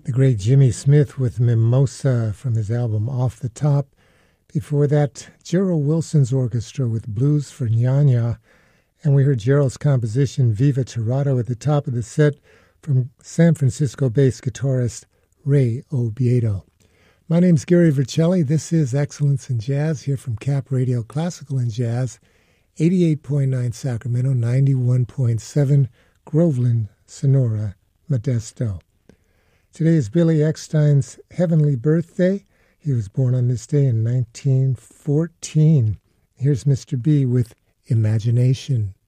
The great Jimmy Smith with Mimosa from his album Off the Top. Before that, Gerald Wilson's orchestra with Blues for Nyanya. And we heard Gerald's composition Viva Tirado at the top of the set from San Francisco-based guitarist Ray Obiedo. My name's Gary Vercelli. This is Excellence in Jazz here from Cap Radio Classical and Jazz, 88.9 Sacramento, 91.7 Groveland, Sonora, Modesto. Today is Billy Eckstine's heavenly birthday. He was born on this day in 1914. Here's Mr. B with Imagination.